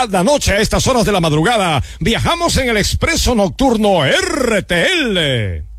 Cada noche a estas horas de la madrugada viajamos en el expreso nocturno RTL.